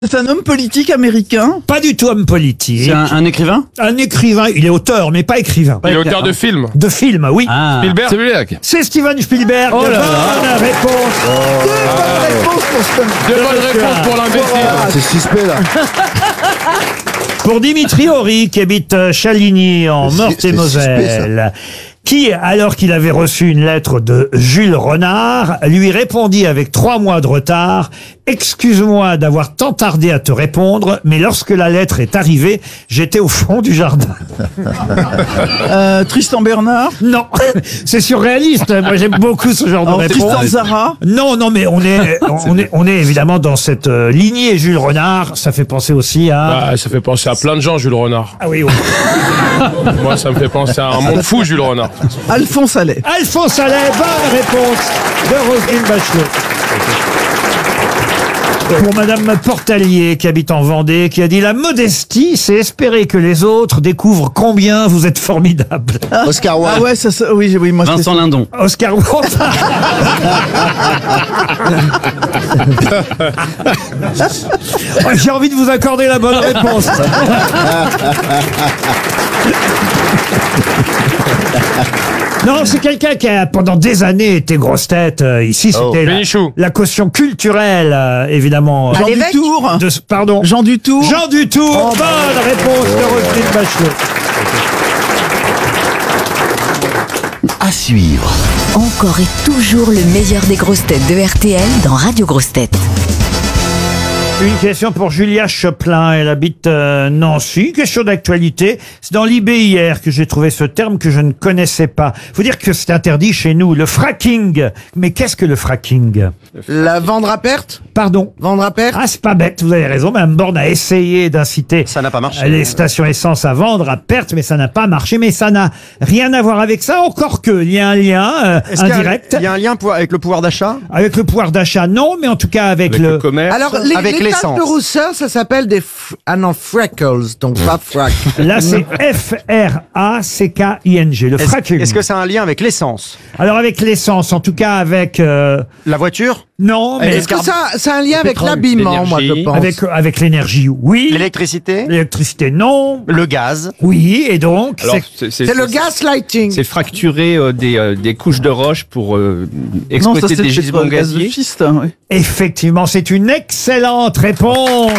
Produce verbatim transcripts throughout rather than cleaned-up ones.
C'est un homme politique américain? Pas du tout homme politique. C'est un, un écrivain? Un écrivain, il est auteur, mais pas écrivain. Il est auteur de films. De films, oui. Ah. Spielberg. Spielberg. C'est Steven Spielberg. Oh là là. Bonne réponse. Bonne réponse pour Steven. Deux bonnes réponses pour l'imbécile. Ah, c'est suspect là. Pour Dimitri Horry, qui habite Chaligny, en C'est- c'est Meurthe-et-Moselle, qui, alors qu'il avait reçu une lettre de Jules Renard, lui répondit avec trois mois de retard « Excuse-moi d'avoir tant tardé à te répondre, mais lorsque la lettre est arrivée, j'étais au fond du jardin. Euh, Tristan Bernard? » Non, c'est surréaliste. Moi, j'aime beaucoup ce genre de Alors, réponse. Tristan Zara? Non, non, mais on est, on est, on est évidemment dans cette euh, lignée Jules Renard. Ça fait penser aussi à... Ah, ça fait penser à plein de gens, Jules Renard. Ah oui, oui. Moi, ça me fait penser à un monde fou, Jules Renard. Alphonse Allais. Alphonse Allais, bonne réponse de Roselyne Bachelot. Pour Madame Portalier, qui habite en Vendée, qui a dit « La modestie, c'est espérer que les autres découvrent combien vous êtes formidable. Oscar Wilde. Ah ouais, ça, ça oui, oui, moi Vincent Lindon. » Oscar Wilde. Oh, j'ai envie de vous accorder la bonne réponse. Non, c'est quelqu'un qui a pendant des années été grosse tête. Euh, ici, Oh. c'était la, Bénichou. la caution culturelle, euh, évidemment. Jean l'évêque Dutour. De, pardon. Jean Dutour. Jean Dutour. Bonne réponse de Roselyne Bachelot. À suivre. Encore et toujours le meilleur des grosses têtes de R T L dans Radio Grosses Têtes. Une question pour Julia Choplin. Elle habite euh, Nancy. Question d'actualité. C'est dans l'I B hier que j'ai trouvé ce terme que je ne connaissais pas. Faut dire que c'est interdit chez nous. Le fracking. Mais qu'est-ce que le fracking? La vendre à perte Pardon. Vendre à perte Ah, c'est pas bête, vous avez raison. Mme Borne a essayé d'inciter Ça n'a pas marché. les stations essence à vendre à perte, mais ça n'a pas marché. Mais ça n'a rien à voir avec ça, encore que il y a un lien euh, indirect. Il y a un lien pour- avec le pouvoir d'achat? Avec le pouvoir d'achat, non, mais en tout cas avec, Avec le... le commerce. Alors, les, Avec les l'essence. taches de rousseur, ça s'appelle des... f- Ah non, freckles, donc pas frac. Là, c'est F R A C K I N G, le Est-ce fracking. est-ce que c'est un lien avec l'essence? Alors avec l'essence, en tout cas avec... euh, La voiture? non, mais Est-ce que ça, ça a un lien avec l'habillement, moi, je pense avec, avec l'énergie, oui. L'électricité? L'électricité, non. Le gaz? Oui, et donc... Alors, c'est- c'est C'est le gaslighting. C'est fracturer euh, des, euh, des couches de roche pour euh, Non, ça exploiter c'est des le gisements pétrole, gaz de gaziers. schiste. hein, oui. Effectivement, c'est une excellente réponse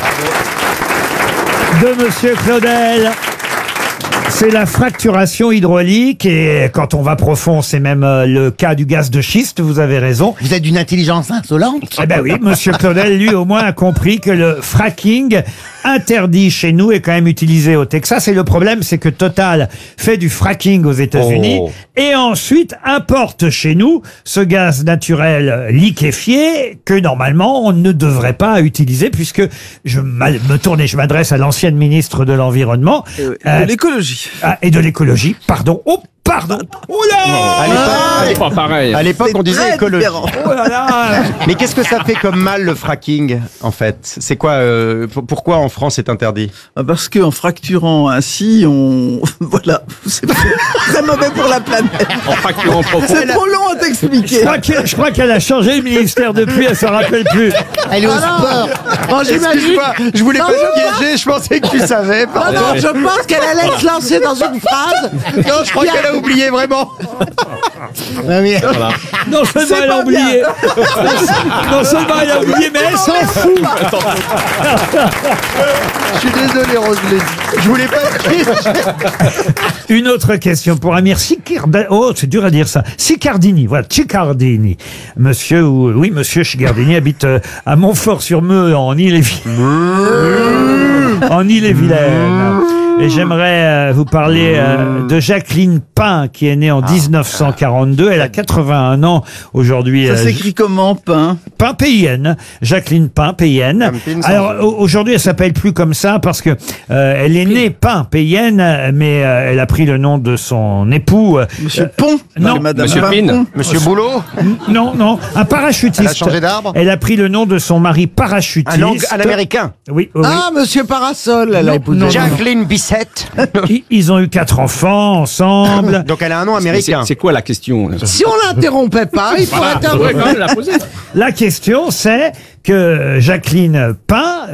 de Monsieur Claudel. C'est la fracturation hydraulique et quand on va profond, c'est même euh, le cas du gaz de schiste, vous avez raison. Vous êtes d'une intelligence insolente. Eh ben oui, Monsieur Claudel, lui, au moins, a compris que le fracking, interdit chez nous, est quand même utilisé au Texas. Et le problème, c'est que Total fait du fracking aux États-Unis Oh. et ensuite importe chez nous ce gaz naturel liquéfié que normalement on ne devrait pas utiliser, puisque je m'al- me tourne et je m'adresse à l'ancienne ministre de l'Environnement Euh, euh, de l'écologie. ah, et de l'écologie. Pardon. Oh, pardon. Oh là. À l'époque- C'est pas pareil. À l'époque, on disait Très écologie. différent. Oh là là. Mais qu'est-ce que ça fait comme mal, le fracking, en fait? C'est quoi, euh, p- pourquoi en France c'est interdit? Ah, Parce qu'en fracturant ainsi, on... voilà, c'est très mauvais pour la planète. En fracturant profond. C'est trop long à Je t'expliquer. crois qu'elle je crois qu'elle a changé le ministère depuis, elle se rappelle plus. Elle est au sport. Bon, j'imagine... Excuse-moi, je voulais pas te piéger, je pensais que tu savais, Non, pardon. non, je pense qu'elle allait se lancer dans une phrase. Non, je crois qu'elle a oublié, vraiment. Ouais, mais- Non seulement elle a pas oublié, non seulement elle a oublié, mais elle s'en fout. Je suis désolé, Roselyne. Je voulais pas te piéger. Une autre question pour Amir Sicardini. Oh, c'est dur à dire ça. Sicardini, voilà, Ciccardini. Monsieur, ou, oui, monsieur Sicardini habite euh, à Montfort-sur-Meux, en Ille-et-Vilaine. En Ille-et-Vilaine. Et j'aimerais euh, vous parler euh, de Jacqueline Pain, qui est née en dix-neuf cent quarante-deux. Elle a quatre-vingt-un ans aujourd'hui. Ça euh, s'écrit comment, pain? Pain P I N, Jacqueline Pain P I N. Comme Pin sans Alors E. au- aujourd'hui elle s'appelle plus comme ça parce que euh, elle est née Pain P I N, mais euh, elle a pris le nom de son époux. euh, Monsieur Pont? non. C'est Madame Monsieur Pin. Pin. Monsieur Boulot? non, non, un parachutiste. Elle a changé d'arbre? Elle a pris le nom de son mari parachutiste. Un lang- à l'américain. Oui, oui. Ah, Monsieur Parasol, elle Non, a épousé. non, Jacqueline Bissette. Ils, ils ont eu quatre enfants ensemble. Donc elle a un nom Mais c'est- américain. C'est quoi la question? Si on l'interrompait pas, il faut Voilà, on devrait interrompre. quand même la poser. La question c'est que Jacqueline Pain